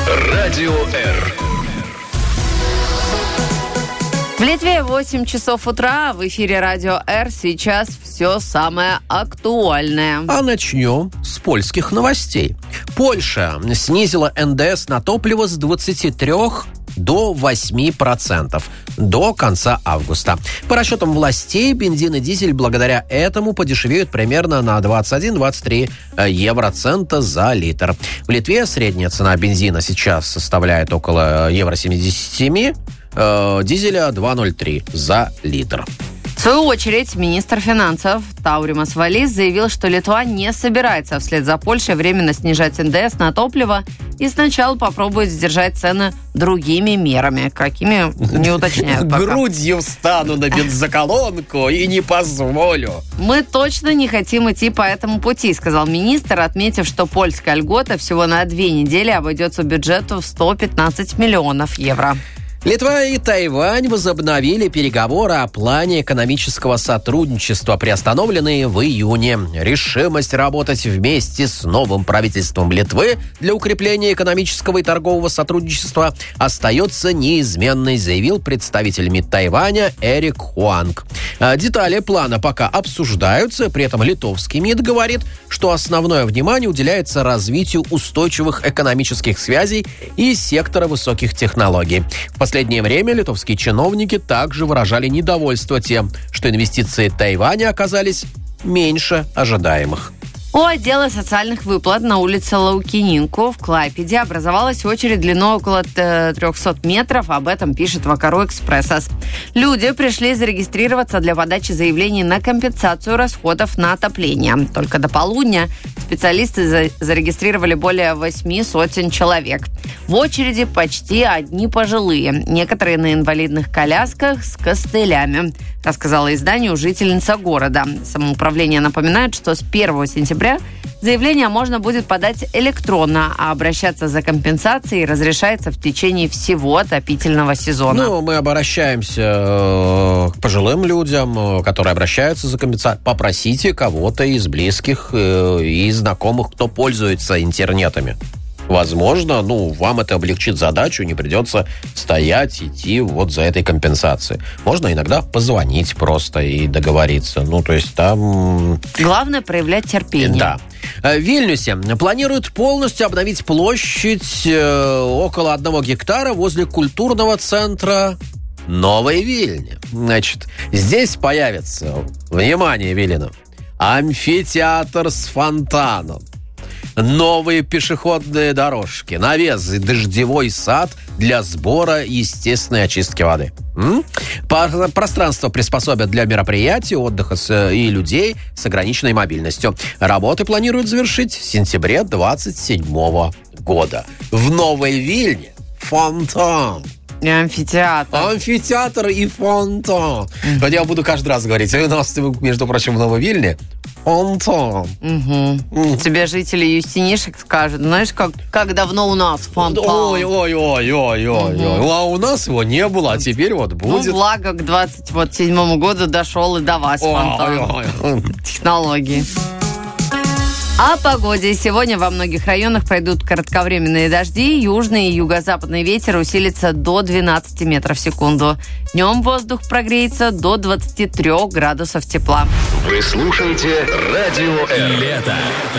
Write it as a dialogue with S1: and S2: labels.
S1: Радио Р.
S2: В Литве 8 часов утра. В эфире Радио Р. Сейчас все самое актуальное.
S3: А начнем с польских новостей. Польша снизила НДС на топливо с 23 до 8% до конца августа. По расчетам властей, бензин и дизель благодаря этому подешевеют примерно на 21-23 евроцента за литр. В Литве средняя цена бензина сейчас составляет около евро 77, дизеля 2,03 за литр.
S2: В свою очередь, министр финансов Тауримас Валис заявил, что Литва не собирается вслед за Польшей временно снижать НДС на топливо и сначала попробует сдержать цены другими мерами. Какими, не уточняют пока.
S3: Грудью встану на бензоколонку и не позволю.
S2: Мы точно не хотим идти по этому пути, сказал министр, отметив, что польская льгота всего на 2 недели обойдется бюджету в 115 миллионов евро.
S3: Литва и Тайвань возобновили переговоры о плане экономического сотрудничества, приостановленные в июне. Решимость работать вместе с новым правительством Литвы для укрепления экономического и торгового сотрудничества остается неизменной, заявил представитель МИД Тайваня Эрик Хуанг. Детали плана пока обсуждаются, при этом литовский МИД говорит, что основное внимание уделяется развитию устойчивых экономических связей и сектора высоких технологий. В последнее время литовские чиновники также выражали недовольство тем, что инвестиции Тайваня оказались меньше ожидаемых.
S2: У отдела социальных выплат на улице Лаукининку в Клайпеде образовалась очередь длиной около 300 метров. Об этом пишет Вакару Экспрессос. Люди пришли зарегистрироваться для подачи заявлений на компенсацию расходов на отопление. Только до полудня специалисты зарегистрировали более 800 человек. В очереди почти одни пожилые. Некоторые на инвалидных колясках с костылями, рассказала изданию жительница города. Самоуправление напоминает, что с 1 сентября заявление можно будет подать электронно, а обращаться за компенсацией разрешается в течение всего отопительного сезона.
S3: Ну, мы обращаемся к пожилым людям, которые обращаются за компенсацией. Попросите кого-то из близких и знакомых, кто пользуется интернетами. Возможно, вам это облегчит задачу, не придется стоять, идти вот за этой компенсацией. Можно иногда позвонить просто и договориться. То есть там...
S2: Главное проявлять терпение.
S3: Да. В Вильнюсе планируют полностью обновить площадь около 1 гектара возле культурного центра Новой Вильни. Значит, здесь появится, внимание, Вилина, амфитеатр с фонтаном, новые пешеходные дорожки, навес и дождевой сад для сбора естественной очистки воды. Пространство приспособят для мероприятий, отдыха и людей с ограниченной мобильностью. Работы планируют завершить в сентябре 2027 года. В Новой Вильне фонтан.
S2: И амфитеатр.
S3: Амфитеатр и фонтан. Вот я буду каждый раз говорить. У нас, между прочим, в Новой Вильне фонтан.
S2: Тебе жители Юстинишек скажут, знаешь, как давно у нас фонтан.
S3: Ой. А у нас его не было, а теперь вот будет.
S2: Благо к 27 году дошел и до вас фонтан. Технологии. О погоде. Сегодня во многих районах пройдут кратковременные дожди. Южный и юго-западный ветер усилится до 12 метров в секунду. Днем воздух прогреется до 23 градусов тепла.
S1: Вы слушаете Радио Р. Лето.